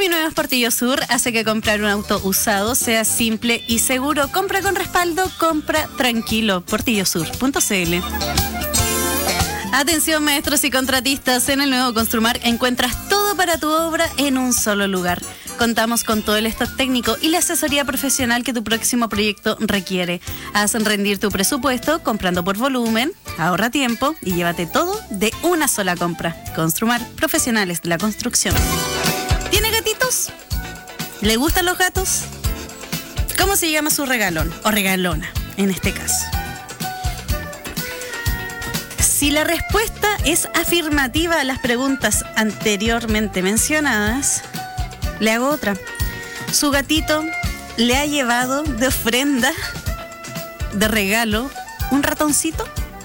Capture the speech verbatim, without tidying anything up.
Seminuevos Portillo Sur hace que comprar un auto usado sea simple y seguro. Compra con respaldo, compra tranquilo. portillo sur punto c l. Atención maestros y contratistas, en el nuevo Construmar encuentras todo para tu obra en un solo lugar. Contamos con todo el stock técnico y la asesoría profesional que tu próximo proyecto requiere. Haz rendir tu presupuesto comprando por volumen, ahorra tiempo y llévate todo de una sola compra. Construmar, profesionales de la construcción. ¿Tiene gatitos? ¿Le gustan los gatos? ¿Cómo se llama su regalón o regalona en este caso? Si la respuesta es afirmativa a las preguntas anteriormente mencionadas, le hago otra. ¿Su gatito le ha llevado de ofrenda, de regalo, un ratoncito?